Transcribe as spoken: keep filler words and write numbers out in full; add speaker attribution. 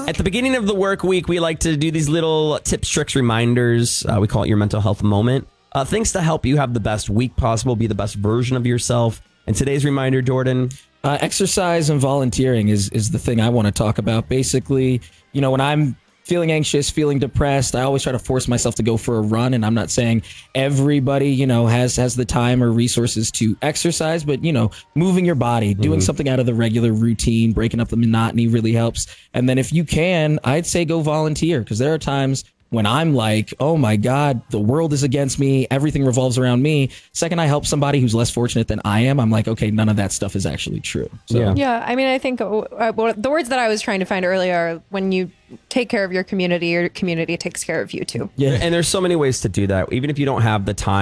Speaker 1: At the beginning of the work week, we like to do these little tips, tricks, reminders. Uh, we call it your mental health moment. Uh, things to help you have the best week possible, be the best version of yourself. And today's reminder, Jordan?
Speaker 2: Uh, exercise and volunteering is, is the thing I want to talk about. Basically, you know, when I'm feeling anxious, feeling depressed, I always try to force myself to go for a run. And I'm not saying everybody, you know, has has the time or resources to exercise, but, you know, moving your body, doing mm-hmm. something out of the regular routine, breaking up the monotony really helps. And then if you can, I'd say go volunteer, because there are times when I'm like, oh my God, the world is against me. Everything revolves around me. Second, I help somebody who's less fortunate than I am. I'm like, okay, none of that stuff is actually true. So.
Speaker 3: Yeah. Yeah. I mean, I think uh, well, the words that I was trying to find earlier are when you take care of your community, your community takes care of you too.
Speaker 1: Yeah. And there's so many ways to do that. Even if you don't have the time.